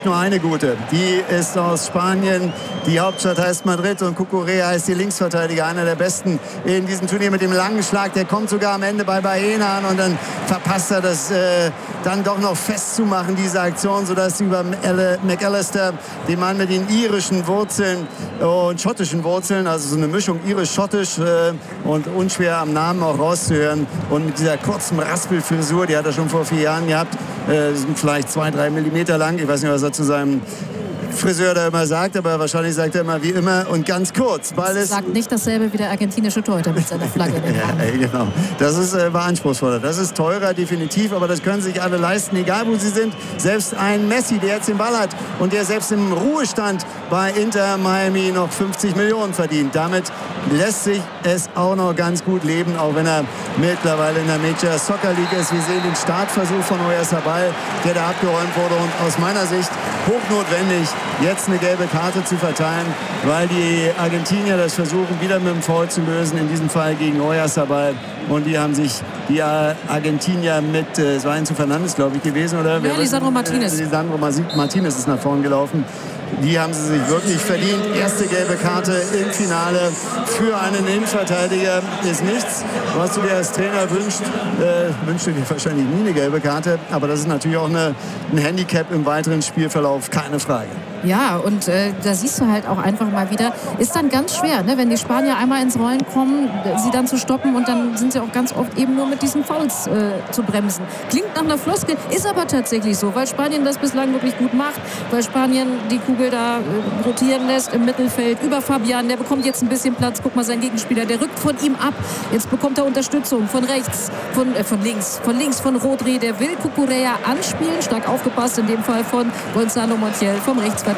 Nur eine gute, die ist aus Spanien, die Hauptstadt heißt Madrid und Cucurella heißt die Linksverteidiger, einer der besten in diesem Turnier mit dem langen Schlag, der kommt sogar am Ende bei Baena an und dann verpasst er das dann doch noch festzumachen, diese Aktion, sodass über McAllister, den Mann mit den irischen Wurzeln und schottischen Wurzeln, also so eine Mischung irisch-schottisch und unschwer am Namen auch rauszuhören und mit dieser kurzen Raspelfrisur, die hat er schon vor 4 Jahren gehabt, sind vielleicht 2-3 Millimeter lang, ich weiß nicht, was er zu seinem Friseur da immer sagt, aber wahrscheinlich sagt er immer wie immer und ganz kurz. Weil es sagt nicht dasselbe wie der argentinische Torhüter mit seiner Flagge in den Haaren. Ja, genau. Das ist anspruchsvoller. Das ist teurer, definitiv, aber das können sich alle leisten, egal wo sie sind. Selbst ein Messi, der jetzt den Ball hat und der selbst im Ruhestand bei Inter Miami noch 50 Millionen verdient. Damit lässt sich es auch noch ganz gut leben, auch wenn er mittlerweile in der Major Soccer League ist. Wir sehen den Startversuch von Oyarzabal, der da abgeräumt wurde und aus meiner Sicht hochnotwendig, jetzt eine gelbe Karte zu verteilen, weil die Argentinier das versuchen, wieder mit dem Foul zu lösen, in diesem Fall gegen Oyarzabal. Und die haben sich, die Argentinier mit, es war Enzo Fernandes, glaube ich, gewesen, oder? Ja, Lisandro Martinez. Lisandro Martinez ist nach vorn gelaufen. Die haben sie sich wirklich verdient. Erste gelbe Karte im Finale für einen Innenverteidiger ist nichts. Was du dir als Trainer wünschst, wünschst du dir wahrscheinlich nie eine gelbe Karte. Aber das ist natürlich auch ein Handicap im weiteren Spielverlauf, keine Frage. Ja, und da siehst du halt auch einfach mal wieder, ist dann ganz schwer, ne? Wenn die Spanier einmal ins Rollen kommen, sie dann zu stoppen und dann sind sie auch ganz oft eben nur mit diesen Fouls zu bremsen. Klingt nach einer Floskel, ist aber tatsächlich so, weil Spanien das bislang wirklich gut macht, weil Spanien die Kugel da rotieren lässt im Mittelfeld über Fabian, der bekommt jetzt ein bisschen Platz, guck mal, sein Gegenspieler, der rückt von ihm ab, jetzt bekommt er Unterstützung von rechts, von links, von Rodri, der will Cucurella anspielen, stark aufgepasst, in dem Fall von Gonzalo Montiel, vom Rechtsverteidiger,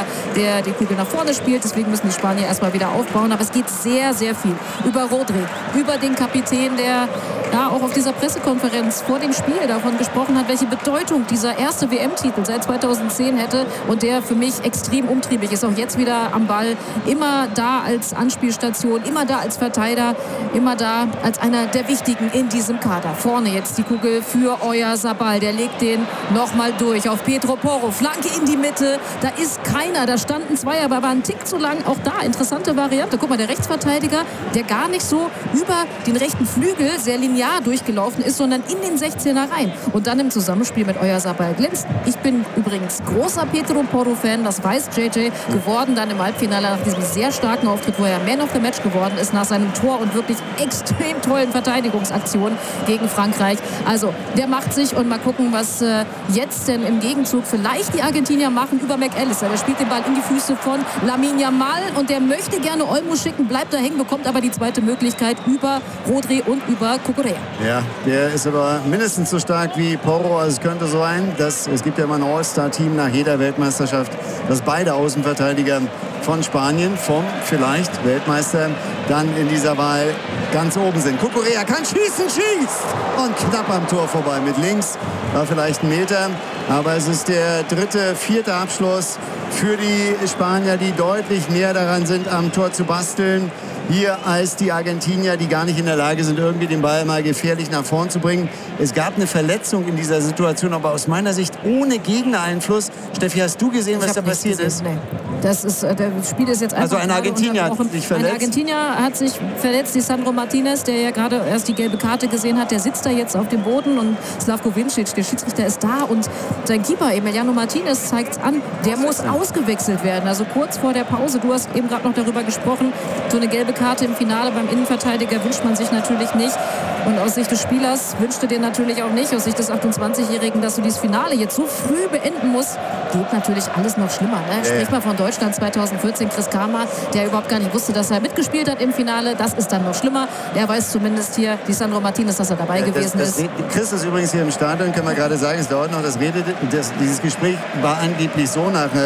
der die Kugel nach vorne spielt. Deswegen müssen die Spanier erstmal wieder aufbauen. Aber es geht sehr, sehr viel über Rodri, über den Kapitän, der ja auch auf dieser Pressekonferenz vor dem Spiel davon gesprochen hat, welche Bedeutung dieser erste WM-Titel seit 2010 hätte und der für mich extrem umtriebig ist. Auch jetzt wieder am Ball, immer da als Anspielstation, immer da als Verteidiger, immer da als einer der Wichtigen in diesem Kader. Vorne jetzt die Kugel für Oyarzabal. Der legt den nochmal durch auf Pedro Porro. Flanke in die Mitte. Da ist keiner. Da standen zwei, aber war ein Tick zu lang. Auch da interessante Variante. Guck mal, der Rechtsverteidiger, der gar nicht so über den rechten Flügel sehr linear durchgelaufen ist, sondern in den 16er rein. Und dann im Zusammenspiel mit Oyarzabal glänzt. Ich bin übrigens großer Pedro Porro-Fan. Das weiß JJ geworden dann im Halbfinale nach diesem sehr starken Auftritt, wo er Man of the Match geworden ist nach seinem Tor und wirklich extrem tollen Verteidigungsaktionen gegen Frankreich. Also, der macht sich und mal gucken, was jetzt denn im Gegenzug vielleicht die Argentinier machen über McAllister. Der spielt den Ball in die Füße von Lamine Yamal und der möchte gerne Olmo schicken, bleibt da hängen, bekommt aber die zweite Möglichkeit über Rodri und über Cucurella. Ja, der ist aber mindestens so stark wie Porro. Also es könnte so sein, dass es gibt ja immer ein All-Star-Team nach jeder Weltmeisterschaft, dass beide Außenverteidiger von Spanien, vom vielleicht Weltmeister, dann in dieser Wahl ganz oben sind. Cucurella kann schießen, schießt! Und knapp am Tor vorbei mit links. War vielleicht ein Meter, aber es ist der dritte, vierte Abschluss für die Spanier, die deutlich mehr daran sind, am Tor zu basteln. Hier als die Argentinier, die gar nicht in der Lage sind, irgendwie den Ball mal gefährlich nach vorn zu bringen. Es gab eine Verletzung in dieser Situation, aber aus meiner Sicht ohne Gegnereinfluss. Steffi, hast du gesehen, was da passiert ist? Nee. Das Spiel ist jetzt einfach. Also ein Argentinier hat sich verletzt. Ein Argentinier hat sich verletzt, Lisandro Martinez, der ja gerade erst die gelbe Karte gesehen hat. Der sitzt da jetzt auf dem Boden und Slavko Vincic, der Schiedsrichter, ist da und sein Keeper Emiliano Martinez zeigt es an. Der muss ausgewechselt werden. Also kurz vor der Pause. Du hast eben gerade noch darüber gesprochen. So eine gelbe Karte im Finale beim Innenverteidiger wünscht man sich natürlich nicht. Und aus Sicht des Spielers wünschte dir natürlich auch nicht, aus Sicht des 28-Jährigen, dass du dieses Finale jetzt so früh beenden musst. Geht natürlich alles noch schlimmer. Ne? Sprich mal von Deutschland 2014, Chris Kramer, der überhaupt gar nicht wusste, dass er mitgespielt hat im Finale. Das ist dann noch schlimmer. Der weiß zumindest hier, Lisandro Martinez, dass er dabei gewesen ist. Chris ist übrigens hier im Stadion, können wir gerade sagen, es dauert noch. Dieses Gespräch war angeblich so nach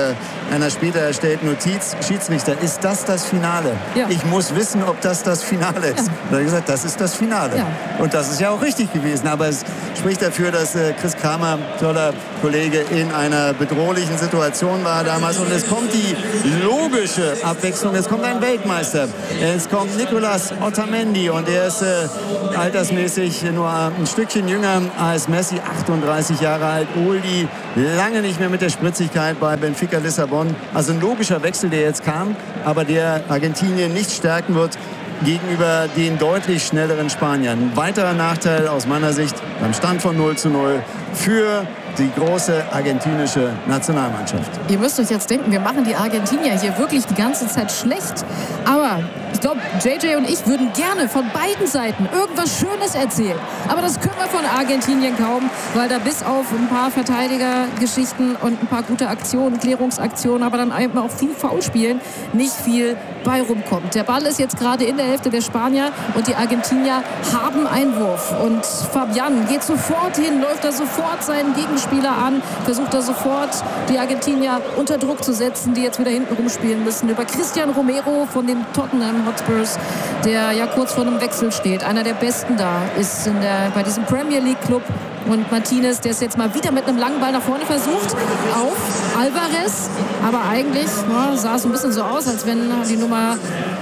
einer später erstellten Notiz, Schiedsrichter, ist das Finale? Ja. Ich muss wissen, ob das Finale ist. Da hat er gesagt, das ist das Finale. Ja. Und das ist ja auch richtig gewesen. Aber es spricht dafür, dass Chris Kramer, toller Kollege, in einer bedrohlichen Situation war damals. Und es kommt die logische Abwechslung. Es kommt ein Weltmeister. Es kommt Nicolas Otamendi. Und er ist altersmäßig nur ein Stückchen jünger als Messi, 38 Jahre alt. Oldie, lange nicht mehr mit der Spritzigkeit bei Benfica Lissabon. Also ein logischer Wechsel, der jetzt kam, aber der Argentinien nicht stärken wird gegenüber den deutlich schnelleren Spaniern. Ein weiterer Nachteil aus meiner Sicht beim Stand von 0:0 für die große argentinische Nationalmannschaft. Ihr müsst euch jetzt denken, wir machen die Argentinier hier wirklich die ganze Zeit schlecht. Aber ich glaube, JJ und ich würden gerne von beiden Seiten irgendwas Schönes erzählen. Aber das können wir von Argentinien kaum, weil da bis auf ein paar Verteidigergeschichten und ein paar gute Aktionen, Klärungsaktionen, aber dann eben auch viel Foulspielen, nicht viel bei rumkommt. Der Ball ist jetzt gerade in der Hälfte der Spanier und die Argentinier haben Einwurf. Und Fabian geht sofort hin, läuft da sofort seinen Gegenspieler an, versucht da sofort die Argentinier unter Druck zu setzen, die jetzt wieder hinten rumspielen müssen. Über Cristian Romero von den Tottenham Hotspurs, der ja kurz vor einem Wechsel steht. Einer der Besten da ist bei diesem Premier League Club. Und Martinez, der es jetzt mal wieder mit einem langen Ball nach vorne versucht, auf Alvarez. Aber eigentlich sah es ein bisschen so aus, als wenn die Nummer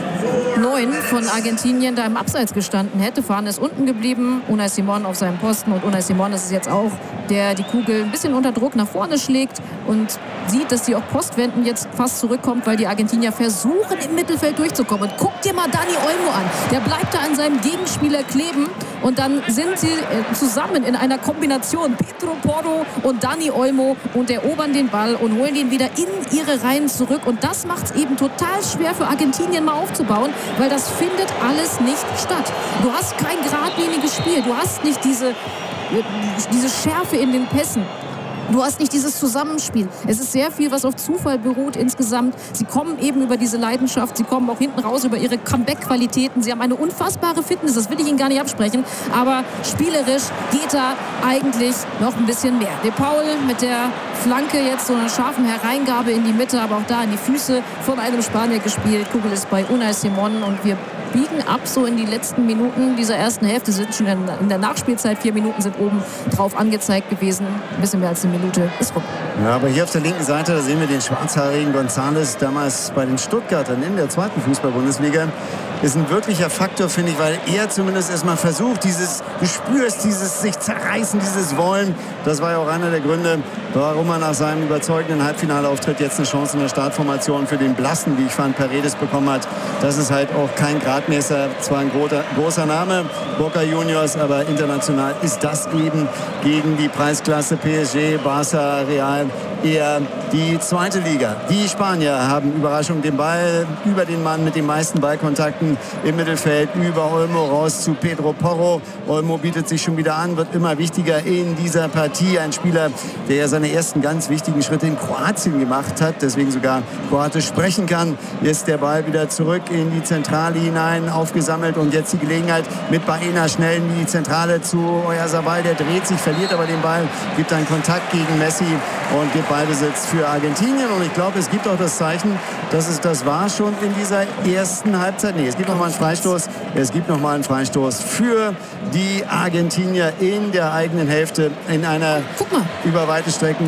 9 von Argentinien da im Abseits gestanden hätte. Fahne ist unten geblieben, Unai Simón auf seinem Posten. Und Unai Simón ist es jetzt auch, der die Kugel ein bisschen unter Druck nach vorne schlägt und sieht, dass die auch Postwenden jetzt fast zurückkommt, weil die Argentinier versuchen, im Mittelfeld durchzukommen. Und guck dir mal Dani Olmo an. Der bleibt da an seinem Gegenspieler kleben. Und dann sind sie zusammen in einer Kombination, Pedro Porro und Dani Olmo, und erobern den Ball und holen ihn wieder in ihre Reihen zurück. Und das macht es eben total schwer für Argentinien mal aufzubauen, weil das findet alles nicht statt. Du hast kein geradliniges Spiel, du hast nicht diese Schärfe in den Pässen. Du hast nicht dieses Zusammenspiel. Es ist sehr viel, was auf Zufall beruht insgesamt. Sie kommen eben über diese Leidenschaft. Sie kommen auch hinten raus über ihre Comeback-Qualitäten. Sie haben eine unfassbare Fitness. Das will ich Ihnen gar nicht absprechen. Aber spielerisch geht da eigentlich noch ein bisschen mehr. De Paul mit der Flanke jetzt, so einer scharfen Hereingabe in die Mitte, aber auch da in die Füße von einem Spanier gespielt. Kugel ist bei Unai Simón und wir biegen ab so in die letzten Minuten dieser ersten Hälfte. Sind schon in der Nachspielzeit. 4 Minuten sind oben drauf angezeigt gewesen. Ein bisschen mehr als eine Minute ist rum. Ja, aber hier auf der linken Seite, da sehen wir den schwarzhaarigen González, damals bei den Stuttgartern in der 2. Fußball-Bundesliga. Ist ein wirklicher Faktor, finde ich, weil er zumindest erstmal versucht, du spürst dieses sich zerreißen, dieses Wollen. Das war ja auch einer der Gründe, warum er nach seinem überzeugenden Halbfinaleauftritt jetzt eine Chance in der Startformation für den blassen, wie ich fand, Paredes bekommen hat. Das ist halt auch kein Gradmesser, zwar ein großer Name, Boca Juniors, aber international ist das eben gegen die Preisklasse PSG, Barça, Real eher die 2. Liga. Die Spanier haben Überraschung den Ball über den Mann mit den meisten Ballkontakten im Mittelfeld, über Olmo raus zu Pedro Porro. Olmo bietet sich schon wieder an, wird immer wichtiger in dieser Partie. Ein Spieler, der ja seine ersten ganz wichtigen Schritte in Kroatien gemacht hat, deswegen sogar Kroatisch sprechen kann. Ist der Ball wieder zurück in die Zentrale hinein aufgesammelt und jetzt die Gelegenheit mit Baena schnell in die Zentrale zu Oyarzabal. Der dreht sich, verliert aber den Ball, gibt einen Kontakt gegen Messi und gibt Ballbesitz für Argentinien. Und ich glaube, es gibt auch das Zeichen, dass es das war schon in dieser ersten Halbzeit. Nee, es gibt nochmal einen Freistoß. Es gibt nochmal einen Freistoß für die Argentinier in der eigenen Hälfte in einer über weite Strecken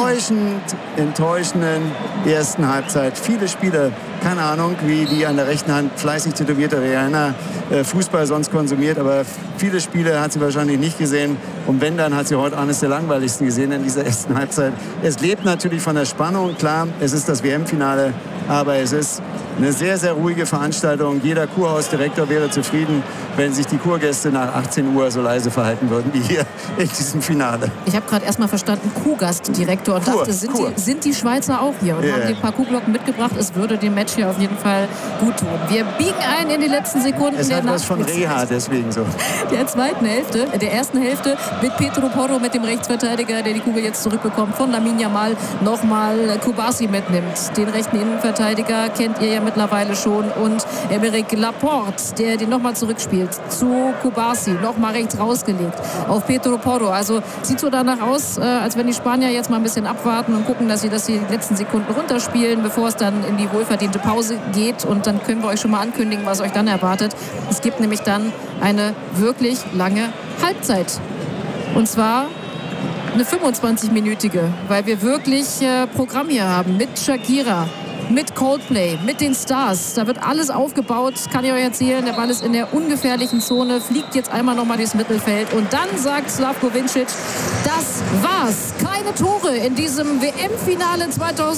enttäuschenden ersten Halbzeit. Viele Spieler, keine Ahnung, wie die an der rechten Hand fleißig tätowierte Rihanna Fußball sonst konsumiert, aber viele Spiele hat sie wahrscheinlich nicht gesehen. Und wenn, dann hat sie heute eines der langweiligsten gesehen in dieser ersten Halbzeit. Es lebt natürlich von der Spannung, klar, es ist das WM-Finale, aber es ist eine sehr, sehr ruhige Veranstaltung. Jeder Kurhausdirektor wäre zufrieden, wenn sich die Kurgäste nach 18 Uhr so leise verhalten würden wie hier in diesem Finale. Ich habe gerade erstmal verstanden, Kuhgastdirektor, und dachte, sind die Schweizer auch hier und haben die paar Kuhglocken mitgebracht. Es würde dem Match hier auf jeden Fall gut tun. Wir biegen ein in die letzten Sekunden. Es hat was von Reha, deswegen so. Der ersten Hälfte mit Pedro Porro, mit dem Rechtsverteidiger, der die Kugel jetzt zurückbekommt, von Lamine Yamal nochmal Kubasi mitnimmt. Den rechten Innenverteidiger kennt ihr ja mittlerweile schon. Und Aymeric Laporte, der den nochmal zurückspielt. Zu Kubasi, nochmal rechts rausgelegt. Auf Pedro Porro. Also sieht so danach aus, als wenn die Spanier jetzt mal ein bisschen abwarten und gucken, dass sie die letzten Sekunden runterspielen, bevor es dann in die wohlverdiente Pause geht. Und dann können wir euch schon mal ankündigen, was euch dann erwartet. Es gibt nämlich dann eine wirklich lange Halbzeit. Und zwar eine 25-minütige, weil wir wirklich Programm hier haben mit Shakira, mit Coldplay, mit den Stars. Da wird alles aufgebaut, kann ich euch erzählen. Der Ball ist in der ungefährlichen Zone, fliegt jetzt einmal nochmal durchs Mittelfeld. Und dann sagt Slavko Vincic, das war's. Keine Tore in diesem WM-Finale 2022.